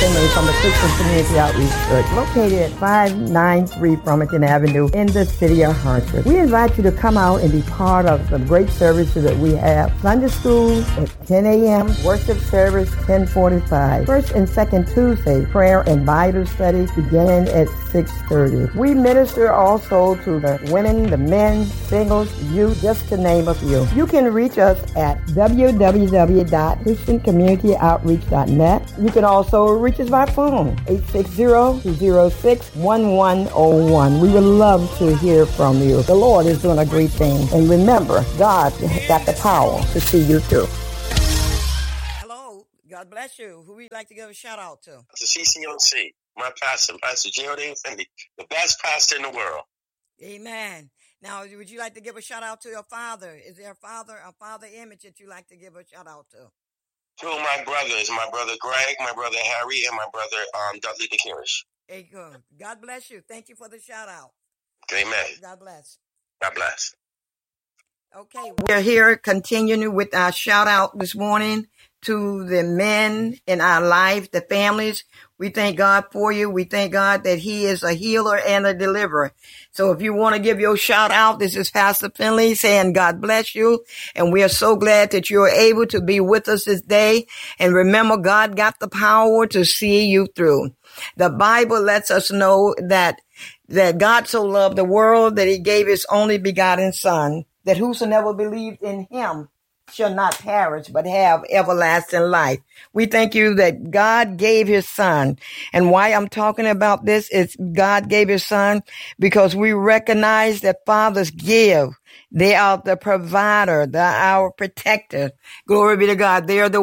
Finley from the Christian Community Outreach Church, located at 593 Farmington Avenue in the city of Hartford. We invite you to come out and be part of some great services that we have. Sunday school at 10 a.m., worship service 10:45. First and second Tuesday, prayer and Bible study beginning at 6:30. We minister also to the women, the men, singles, youth, just to name a few. You can reach us at www.christiancommunityoutreach.net. You can also reach us by phone, 860-206-1101. We would love to hear from you. The Lord is doing a great thing. And remember, God got the power to see you through. Hello, God bless you. Who would you like to give a shout out to? To CCOC, my pastor, Pastor Geraldine Finley, the best pastor in the world. Amen. Now, would you like to give a shout out to your father? Is there a father image that you like to give a shout out to? Two of my brothers, my brother Greg, my brother Harry, and my brother Dudley DeKirish. Hey, good. God bless you. Thank you for the shout out. Amen. God bless. God bless. Okay, we're here continuing with our shout out this morning to the men in our life, the families. We thank God for you. We thank God that He is a healer and a deliverer. So if you want to give your shout out, this is Pastor Finley saying God bless you. And we are so glad that you're able to be with us this day. And remember, God got the power to see you through. The Bible lets us know that God so loved the world that He gave His only begotten Son, that whosoever believed in Him shall not perish, but have everlasting life. We thank you that God gave His Son. And why I'm talking about this is God gave His Son because we recognize that fathers give. They are the provider. They're our protector. Glory be to God. They are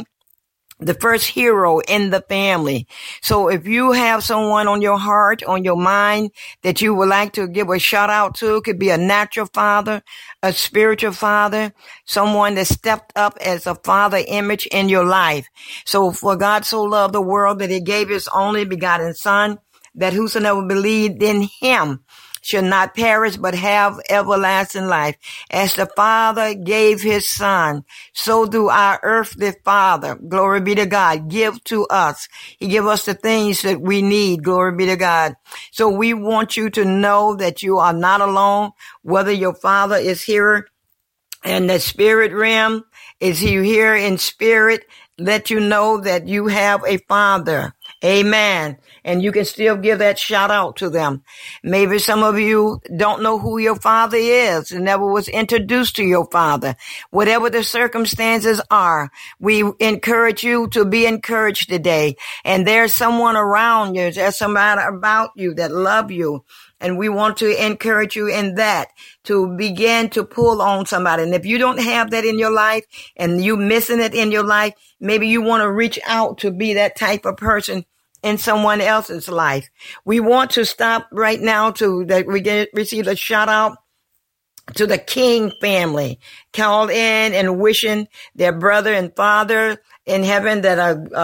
the first hero in the family. So if you have someone on your heart, on your mind that you would like to give a shout out to, it could be a natural father, a spiritual father, someone that stepped up as a father image in your life. So for God so loved the world that He gave His only begotten Son, that whosoever believed in Him should not perish, but have everlasting life. As the Father gave His Son, so do our earthly Father, glory be to God, give to us. He give us the things that we need, glory be to God. So we want you to know that you are not alone, whether your Father is here in the spirit realm, is He here in spirit, let you know that you have a Father. Amen. And you can still give that shout out to them. Maybe some of you don't know who your father is and never was introduced to your father. Whatever the circumstances are, we encourage you to be encouraged today. And there's someone around you, there's somebody about you that love you. And we want to encourage you in that, to begin to pull on somebody. And if you don't have that in your life and you missing it in your life, maybe you want to reach out to be that type of person in someone else's life. We want to stop right now receive a shout out to the King family, called in and wishing their brother and father in heaven that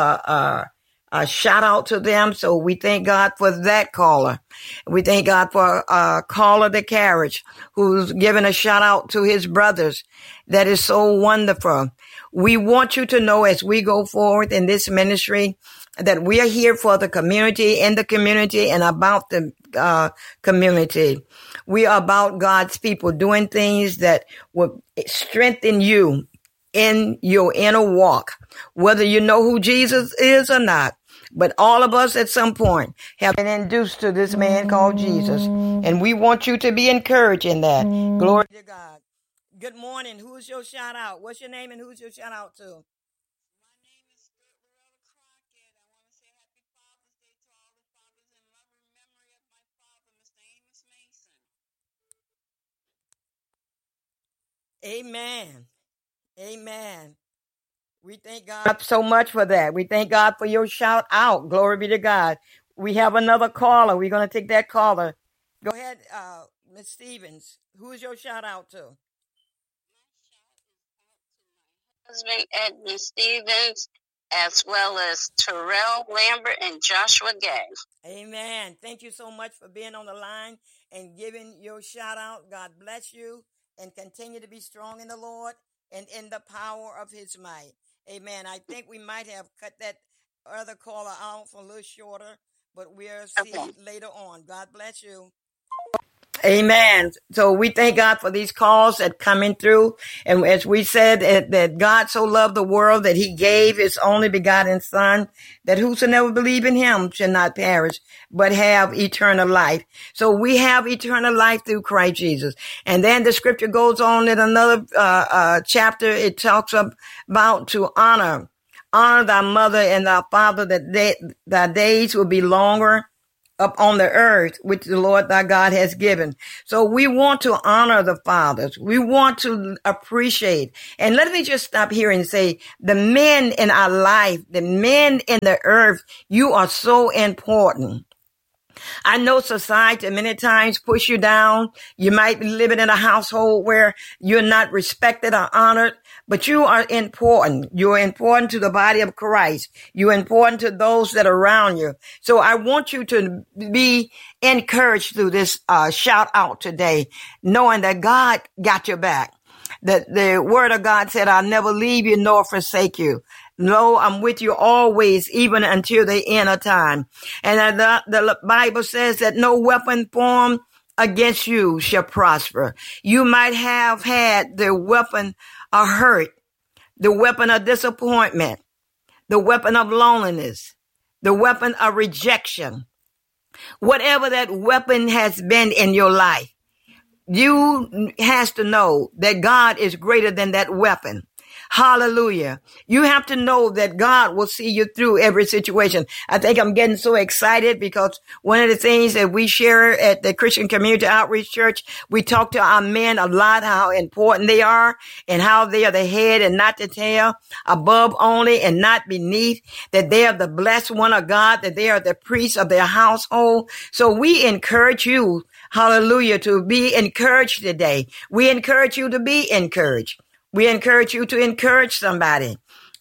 a shout out to them. So we thank God for that caller. We thank God for caller the carriage who's giving a shout out to his brothers. That is so wonderful. We want you to know as we go forward in this ministry that we are here for the community, in the community, and about the community. We are about God's people doing things that will strengthen you in your inner walk, whether you know who Jesus is or not. But all of us at some point have been introduced to this man called Jesus. And we want you to be encouraged in that. Glory to God. Good morning. Who's your shout out? What's your name and who's your shout out to? Amen. Amen. We thank God so much for that. We thank God for your shout out. Glory be to God. We have another caller. We're going to take that caller. Go ahead, Ms. Stevens. Who is your shout out to? Husband Edna Stevens, as well as Terrell Lambert and Joshua Gay. Amen. Thank you so much for being on the line and giving your shout out. God bless you and continue to be strong in the Lord and in the power of His might. Amen. I think we might have cut that other caller out for a little shorter, but we'll see later on. God bless you. Amen. So we thank God for these calls that coming through. And as we said, that God so loved the world that he gave his only begotten son, that whosoever believe in him shall not perish, but have eternal life. So we have eternal life through Christ Jesus. And then the scripture goes on in another chapter. It talks about to honor thy mother and thy father, that thy days will be longer up on the earth, which the Lord thy God has given. So we want to honor the fathers. We want to appreciate. And let me just stop here and say, the men in our life, the men in the earth, you are so important. I know society many times push you down. You might be living in a household where you're not respected or honored, but you are important. You're important to the body of Christ. You're important to those that are around you. So I want you to be encouraged through this shout out today, knowing that God got your back. That the word of God said, I'll never leave you nor forsake you. No, I'm with you always, even until the end of time. And the Bible says that no weapon formed against you shall prosper. You might have had the weapon of hurt, the weapon of disappointment, the weapon of loneliness, the weapon of rejection. Whatever that weapon has been in your life, you has to know that God is greater than that weapon. Hallelujah. You have to know that God will see you through every situation. I think I'm getting so excited because one of the things that we share at the Christian Community Outreach Church, we talk to our men a lot, how important they are and how they are the head and not the tail, above only and not beneath, that they are the blessed one of God, that they are the priests of their household. So we encourage you, hallelujah, to be encouraged today. We encourage you to be encouraged. We encourage you to encourage somebody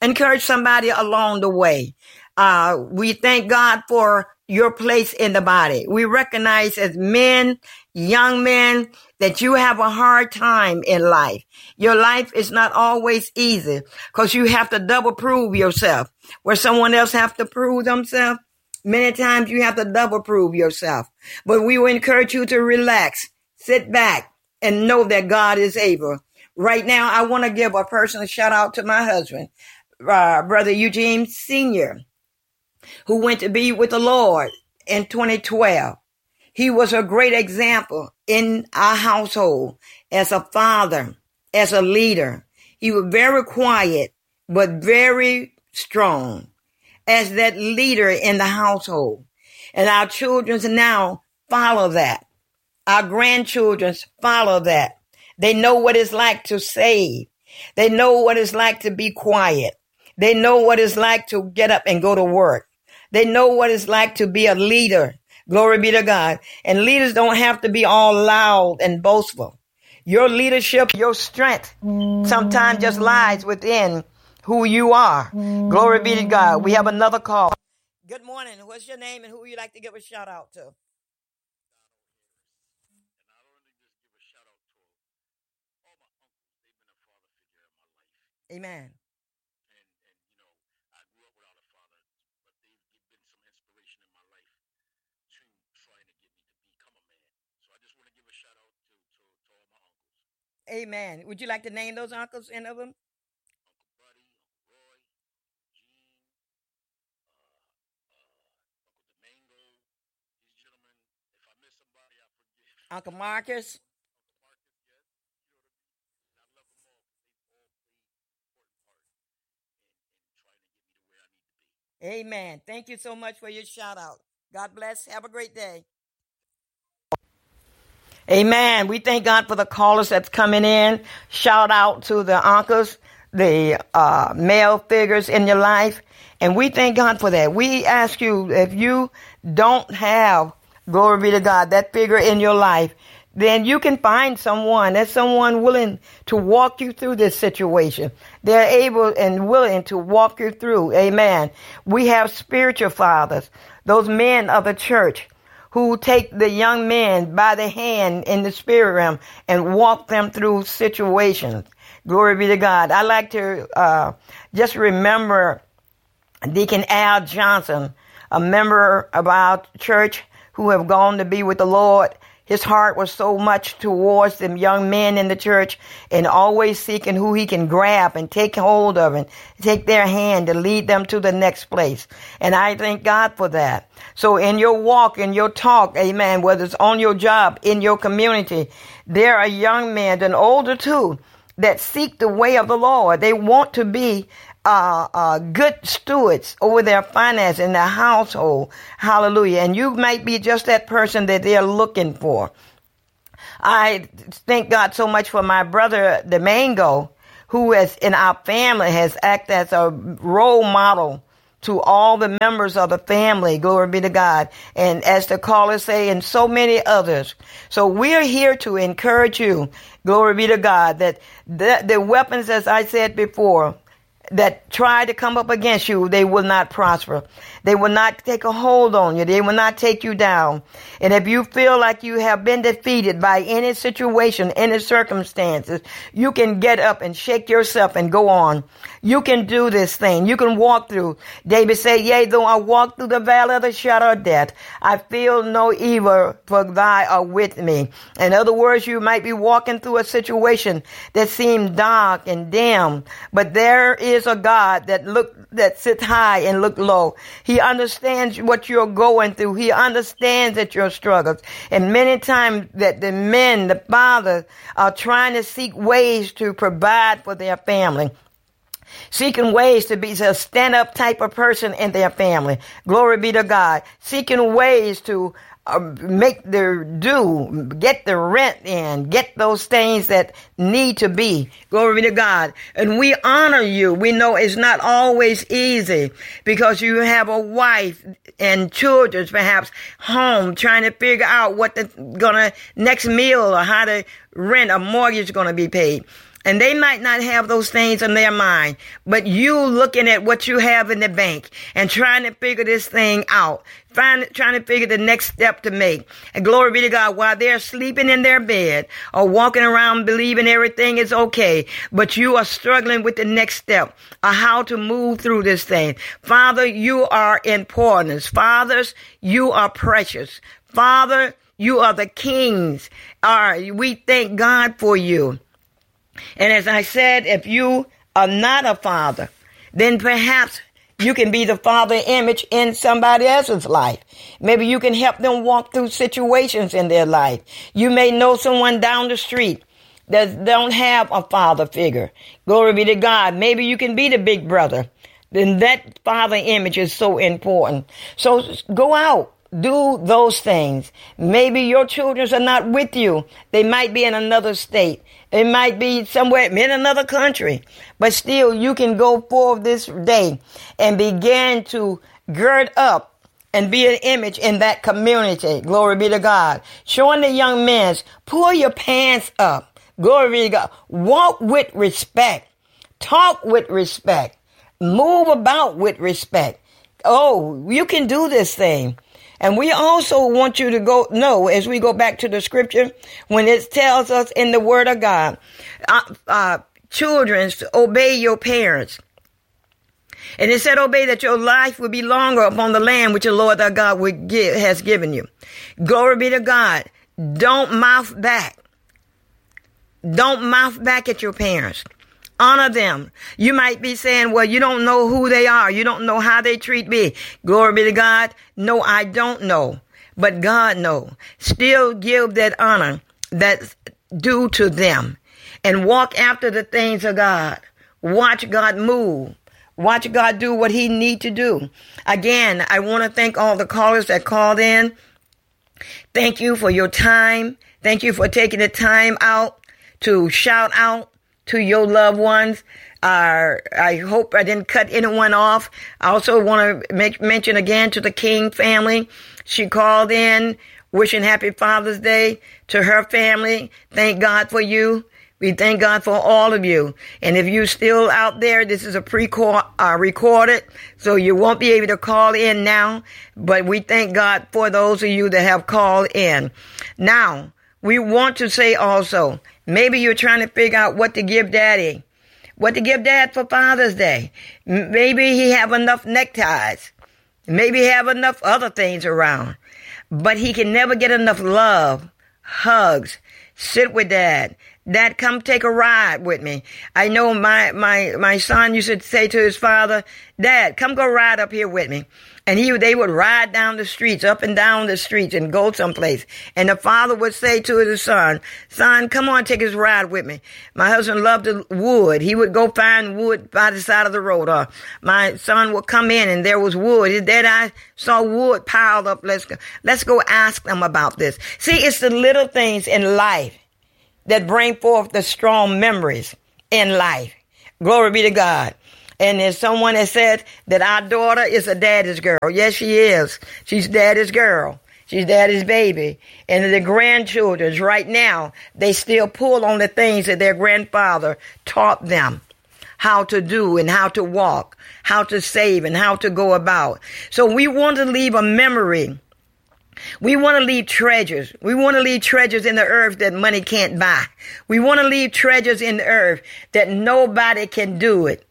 along the way. We thank God for your place in the body. We recognize as men, young men, that you have a hard time in life. Your life is not always easy because you have to double prove yourself. Where someone else have to prove themselves, many times you have to double prove yourself. But we will encourage you to relax, sit back, and know that God is able. Right now, I want to give a personal shout out to my husband, Brother Eugene Sr., who went to be with the Lord in 2012. He was a great example in our household as a father, as a leader. He was very quiet, but very strong as that leader in the household. And our children now follow that. Our grandchildren follow that. They know what it's like to save. They know what it's like to be quiet. They know what it's like to get up and go to work. They know what it's like to be a leader. Glory be to God. And leaders don't have to be all loud and boastful. Your leadership, your strength sometimes just lies within who you are. Glory be to God. We have another call. Good morning. What's your name and who would you like to give a shout out to? Amen. I grew up without a father, but they've been some inspiration in my life to trying to get me to become a man. So I just want to give a shout out to all my uncles. Amen. Would you like to name those uncles, any of them? Uncle Buddy, Uncle Roy, Gene, Uncle Domingo, these gentlemen. If I miss somebody, I forgive. Uncle Marcus. Amen. Thank you so much for your shout out. God bless. Have a great day. Amen. We thank God for the callers that's coming in. Shout out to the uncles, the male figures in your life. And we thank God for that. We ask you, if you don't have, glory be to God, that figure in your life, then you can find someone. There's someone willing to walk you through this situation. They're able and willing to walk you through. Amen. We have spiritual fathers, those men of the church who take the young men by the hand in the spirit realm and walk them through situations. Glory be to God. I like to just remember Deacon Al Johnson, a member of our church who have gone to be with the Lord. His heart was so much towards them young men in the church and always seeking who he can grab and take hold of and take their hand to lead them to the next place. And I thank God for that. So in your walk, in your talk, amen, whether it's on your job, in your community, there are young men and older too that seek the way of the Lord. They want to be good stewards over their finances in their household. Hallelujah. And you might be just that person that they're looking for. I thank God so much for my brother, Domingo, who is in our family has acted as a role model to all the members of the family. Glory be to God. And as the callers say, and so many others. So we're here to encourage you. Glory be to God that the weapons, as I said before, that try to come up against you, they will not prosper. They will not take a hold on you. They will not take you down. And if you feel like you have been defeated by any situation, any circumstances, you can get up and shake yourself and go on. You can do this thing. You can walk through. David said, yea, though I walk through the valley of the shadow of death, I feel no evil, for thy are with me. In other words, you might be walking through a situation that seems dark and dim, but there is a God that sits high and look low. He understands what you're going through. He understands that your struggles. And many times that the men, the fathers, are trying to seek ways to provide for their family. Seeking ways to be a stand-up type of person in their family. Glory be to God. Seeking ways to make their due, get the rent in, get those things that need to be. Glory be to God. And we honor you. We know it's not always easy because you have a wife and children perhaps home trying to figure out what the next meal or how to rent a mortgage is going to be paid. And they might not have those things in their mind, but you looking at what you have in the bank and trying to figure this thing out, trying to figure the next step to make. And glory be to God, while they're sleeping in their bed or walking around believing everything is okay, but you are struggling with the next step of how to move through this thing. Father, you are important. Fathers, you are precious. Father, you are the kings. We thank God for you. And as I said, if you are not a father, then perhaps you can be the father image in somebody else's life. Maybe you can help them walk through situations in their life. You may know someone down the street that don't have a father figure. Glory be to God. Maybe you can be the big brother. Then that father image is so important. So go out. Do those things. Maybe your children are not with you. They might be in another state. They might be somewhere in another country. But still, you can go forth this day and begin to gird up and be an image in that community. Glory be to God. Showing the young men, pull your pants up. Glory be to God. Walk with respect. Talk with respect. Move about with respect. Oh, you can do this thing. And we also want you to know, as we go back to the scripture, when it tells us in the word of God, children, obey your parents. And it said, obey that your life will be longer upon the land which the Lord thy God has given you. Glory be to God. Don't mouth back. Don't mouth back at your parents. Honor them. You might be saying, well, you don't know who they are. You don't know how they treat me. Glory be to God. No, I don't know. But God knows. Still give that honor that's due to them. And walk after the things of God. Watch God move. Watch God do what he need to do. Again, I want to thank all the callers that called in. Thank you for your time. Thank you for taking the time out to shout out to your loved ones. I hope I didn't cut anyone off. I also want to mention again to the King family. She called in wishing happy Father's Day to her family. Thank God for you. We thank God for all of you. And if you're still out there, this is a recorded, so you won't be able to call in now. But we thank God for those of you that have called in. Now, we want to say also, maybe you're trying to figure out what to give Daddy. what to give Dad for Father's Day. Maybe he have enough neckties. Maybe he have enough other things around. But he can never get enough love, hugs, sit with Dad. Dad, come take a ride with me. I know my son used to say to his father, Dad, come go ride up here with me. And they would ride down the streets, up and down the streets and go someplace. And the father would say to his son, come on, take his ride with me. My husband loved the wood. He would go find wood by the side of the road. My son would come in and there was wood. Dad, I saw wood piled up. Let's go ask them about this. See, it's the little things in life that bring forth the strong memories in life. Glory be to God. And there's someone that said that our daughter is a daddy's girl. Yes, she is. She's daddy's girl. She's daddy's baby. And the grandchildren right now, they still pull on the things that their grandfather taught them how to do and how to walk, how to save and how to go about. So we want to leave a memory. We want to leave treasures. We want to leave treasures in the earth that money can't buy. We want to leave treasures in the earth that nobody can do it.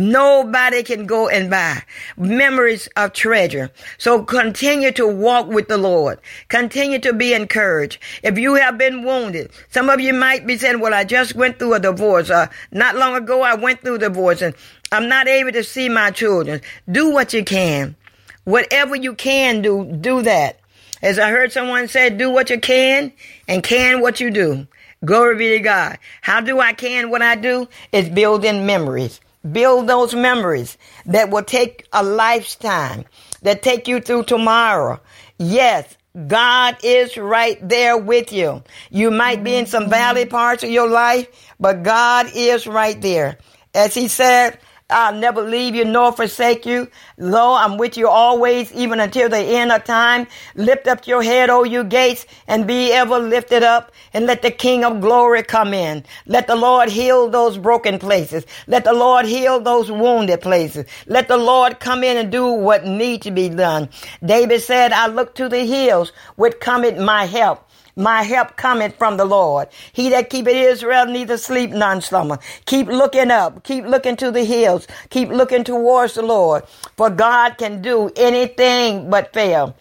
Nobody can go and buy. Memories of treasure. So continue to walk with the Lord. Continue to be encouraged. If you have been wounded, some of you might be saying, well, I just went through a divorce. Not long ago, I went through a divorce and I'm not able to see my children. Do what you can. Whatever you can do that. As I heard someone say, do what you can and can what you do. Glory be to God. How do I can what I do? It's building memories. Build those memories that will take a lifetime, that take you through tomorrow. Yes, God is right there with you. You might be in some valley parts of your life, but God is right there. As he said, I'll never leave you nor forsake you. Lo, I'm with you always, even until the end of time. Lift up your head, O you gates, and be ever lifted up, and let the King of glory come in. Let the Lord heal those broken places. Let the Lord heal those wounded places. Let the Lord come in and do what needs to be done. David said, I look to the hills, which cometh my help. My help cometh from the Lord. He that keepeth Israel neither sleep nor slumber. Keep looking up. Keep looking to the hills. Keep looking towards the Lord. For God can do anything but fail.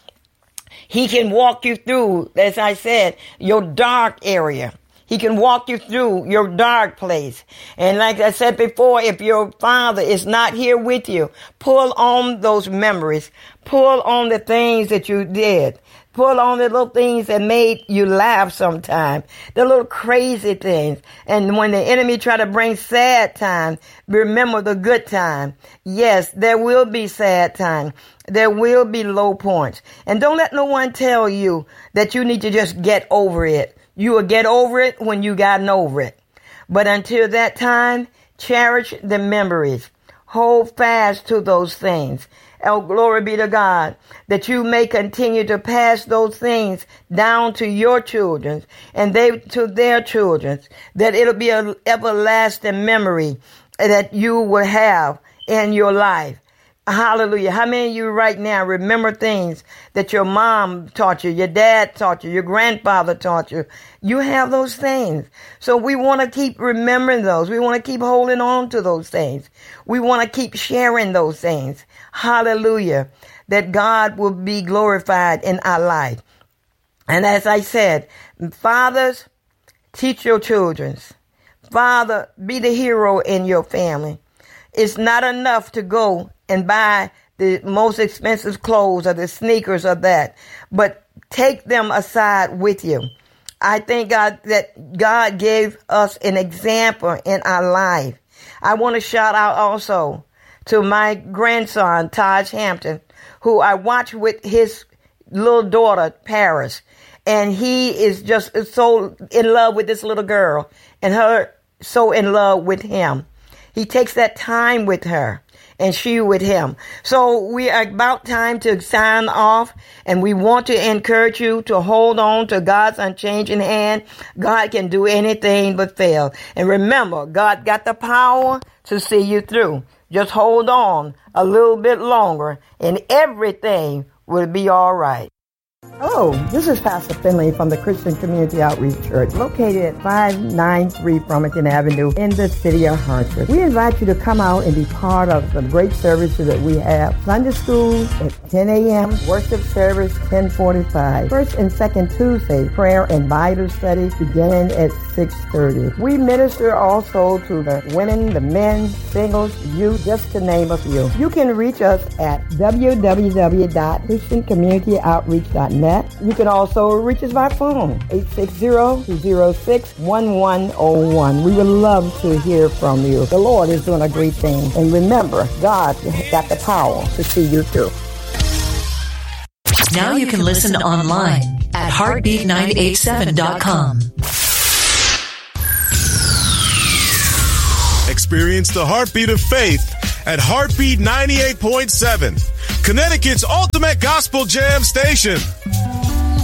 He can walk you through, as I said, your dark area. He can walk you through your dark place. And like I said before, if your father is not here with you, pull on those memories. Pull on the things that you did. Pull on the little things that made you laugh sometime. The little crazy things. And when the enemy try to bring sad time, remember the good time. Yes, there will be sad time. There will be low points. And don't let no one tell you that you need to just get over it. You will get over it when you gotten over it. But until that time, cherish the memories. Hold fast to those things. Oh, glory be to God, that you may continue to pass those things down to your children and they to their children, that it'll be an everlasting memory that you will have in your life. Hallelujah. How many of you right now remember things that your mom taught you, your dad taught you, your grandfather taught you? You have those things. So we want to keep remembering those. We want to keep holding on to those things. We want to keep sharing those things. Hallelujah. That God will be glorified in our life. And as I said, fathers, teach your children. Father, be the hero in your family. It's not enough to go and buy the most expensive clothes or the sneakers or that, but take them aside with you. I thank God that God gave us an example in our life. I want to shout out also to my grandson, Taj Hampton, who I watch with his little daughter, Paris. And he is just so in love with this little girl and her so in love with him. He takes that time with her and she with him. So we are about time to sign off, and we want to encourage you to hold on to God's unchanging hand. God can do anything but fail. And remember, God got the power to see you through. Just hold on a little bit longer and everything will be all right. Hello, this is Pastor Finley from the Christian Community Outreach Church, located at 593 Farmington Avenue in the city of Hartford. We invite you to come out and be part of the great services that we have. Sunday school at 10 a.m., worship service 10:45. First and second Tuesday, prayer and Bible study beginning at 6:30. We minister also to the women, the men, singles, youth, just to name a few. You can reach us at www.christiancommunityoutreach.net. You can also reach us by phone, 860-206-1101. We would love to hear from you. The Lord is doing a great thing. And remember, God got the power to see you through. Now you can listen online at heartbeat987.com. Experience the heartbeat of faith at Heartbeat 98.7, Connecticut's ultimate gospel jam station.